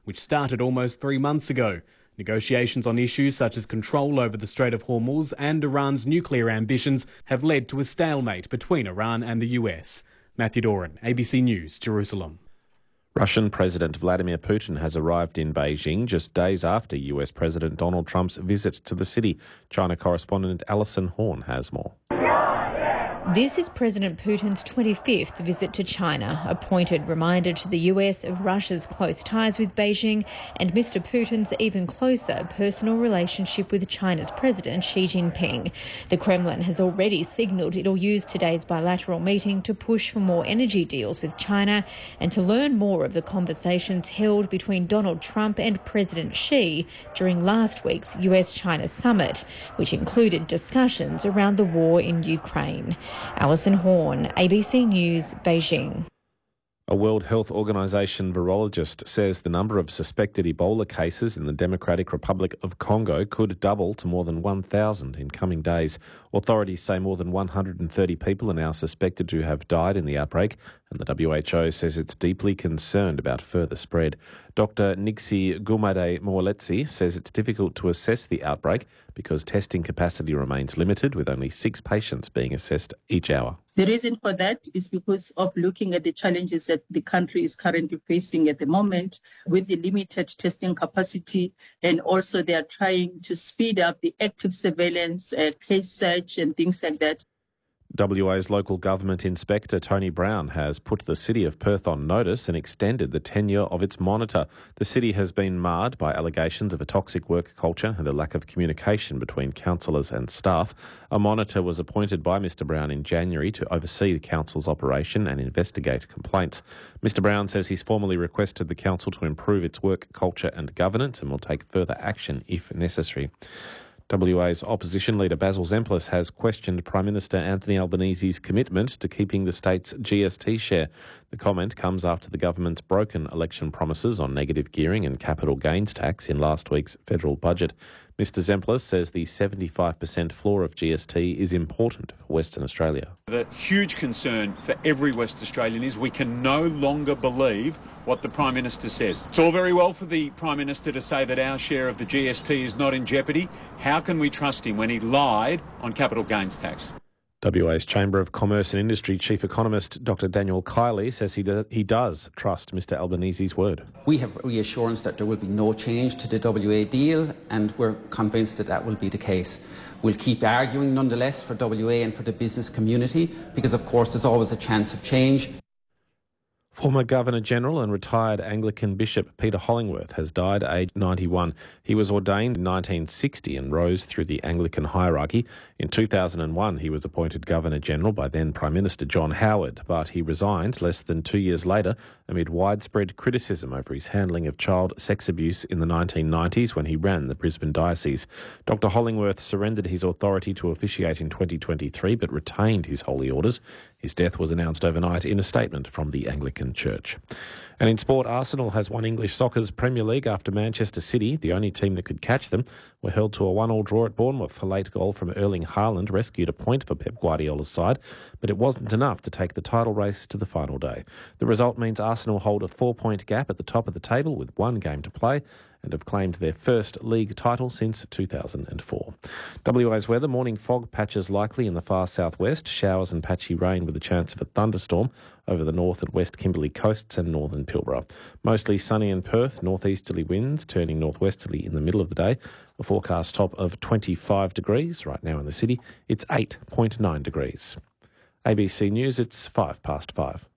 which started almost 3 months ago. Negotiations on issues such as control over the Strait of Hormuz and Iran's nuclear ambitions have led to a stalemate between Iran and the US. Matthew Doran, ABC News, Jerusalem. Russian President Vladimir Putin has arrived in Beijing just days after US President Donald Trump's visit to the city. China correspondent Alison Horn has more. This is President Putin's 25th visit to China, a pointed reminder to the US of Russia's close ties with Beijing and Mr. Putin's even closer personal relationship with China's President Xi Jinping. The Kremlin has already signalled it'll use today's bilateral meeting to push for more energy deals with China and to learn more of the conversations held between Donald Trump and President Xi during last week's US-China summit, which included discussions around the war in Ukraine. Alison Horn, ABC News, Beijing. A World Health Organization virologist says the number of suspected Ebola cases in the Democratic Republic of Congo could double to more than 1,000 in coming days. Authorities say more than 130 people are now suspected to have died in the outbreak, and the WHO says it's deeply concerned about further spread. Dr. Nixie Gumade-Moeletsi says it's difficult to assess the outbreak because testing capacity remains limited, with only 6 patients being assessed each hour. The reason for that is because of looking at the challenges that the country is currently facing at the moment with the limited testing capacity, and also they are trying to speed up the active surveillance, case search and things like that. WA's local government inspector Tony Brown has put the City of Perth on notice and extended the tenure of its monitor. The city has been marred by allegations of a toxic work culture and a lack of communication between councillors and staff. A monitor was appointed by Mr Brown in January to oversee the council's operation and investigate complaints. Mr Brown says he's formally requested the council to improve its work culture and governance and will take further action if necessary. WA's opposition leader Basil Zempilas has questioned Prime Minister Anthony Albanese's commitment to keeping the state's GST share. The comment comes after the government's broken election promises on negative gearing and capital gains tax in last week's federal budget. Mr Zempilas says the 75% floor of GST is important for Western Australia. The huge concern for every West Australian is we can no longer believe what the Prime Minister says. It's all very well for the Prime Minister to say that our share of the GST is not in jeopardy. How can we trust him when he lied on capital gains tax? WA's Chamber of Commerce and Industry Chief Economist Dr Daniel Kiley says he does trust Mr Albanese's word. We have reassurance that there will be no change to the WA deal, and we're convinced that that will be the case. We'll keep arguing nonetheless for WA and for the business community because, of course, there's always a chance of change. Former Governor-General and retired Anglican Bishop Peter Hollingworth has died aged 91. He was ordained in 1960 and rose through the Anglican hierarchy. In 2001, he was appointed Governor-General by then Prime Minister John Howard, but he resigned less than 2 years later amid widespread criticism over his handling of child sex abuse in the 1990s when he ran the Brisbane Diocese. Dr Hollingworth surrendered his authority to officiate in 2023 but retained his holy orders. His death was announced overnight in a statement from the Anglican Church. And in sport, Arsenal has won English soccer's Premier League after Manchester City, the only team that could catch them, were held to a 1-1 draw at Bournemouth. A late goal from Erling Haaland rescued a point for Pep Guardiola's side, but it wasn't enough to take the title race to the final day. The result means Arsenal hold a 4-point gap at the top of the table with 1 game to play and have claimed their first league title since 2004. WA's weather: morning fog patches likely in the far southwest, showers and patchy rain with a chance of a thunderstorm over the north and west Kimberley coasts and northern Pilbara. Mostly sunny in Perth, northeasterly winds turning northwesterly in the middle of the day. A forecast top of 25 degrees. Right now in the city, it's 8.9 degrees. ABC News, it's 5 past 5.